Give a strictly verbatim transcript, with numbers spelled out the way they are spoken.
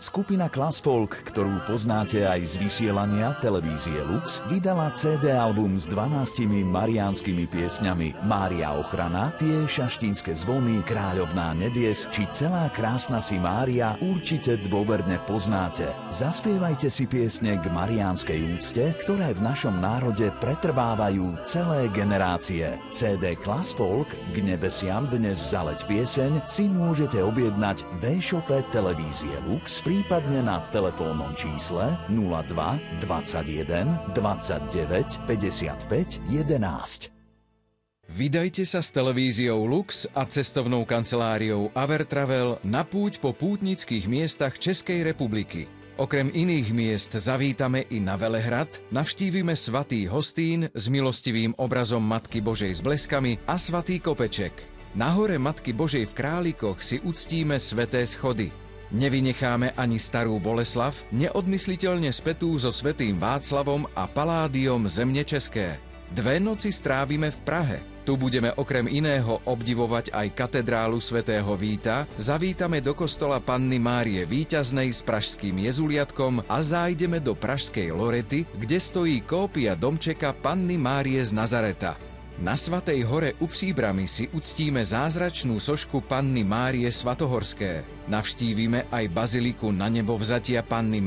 Skupina Klasfolk, ktorú poznáte aj z vysielania televízie Lux, vydala cé dé album s dvanástimi mariánskymi piesňami Mária ochrana, Tie šaštínske zvony, Kráľovná nebies či Celá krásna si Mária určite dôverne poznáte. Zaspievajte si piesne k mariánskej úcte, ktoré v našom národe pretrvávajú celé generácie. cé dé Klasfolk K nebesiam dnes zaleť pieseň si môžete objednať v e-shope televízie Lux, prípadne na telefónnom čísle nula dva dvadsaťjeden dvadsaťdeväť päťdesiatpäť jedenásť. Vydajte sa s televíziou Lux a cestovnou kanceláriou Avertravel na púť po pútnických miestach Českej republiky. Okrem iných miest zavítame i na Velehrad, navštívime svätý Hostín s milostivým obrazom Matky Božej s bleskami a svätý Kopeček. Na hore Matky Božej v Králikoch si uctíme sväté schody. Nevynecháme ani Starú Boleslav, neodmysliteľne spätú so svätým Václavom a Paládiom Zemne České. Dve noci strávime v Prahe. Tu budeme okrem iného obdivovať aj katedrálu svätého Víta, zavítame do kostola Panny Márie Víťaznej s pražským jezuliatkom a zájdeme do pražskej Lorety, kde stojí kópia domčeka Panny Márie z Nazareta. Na Svatej hore u Příbrami si uctíme zázračnú sošku Panny Márie Svatohorské. Navštívime aj baziliku Nanebovzatia Panny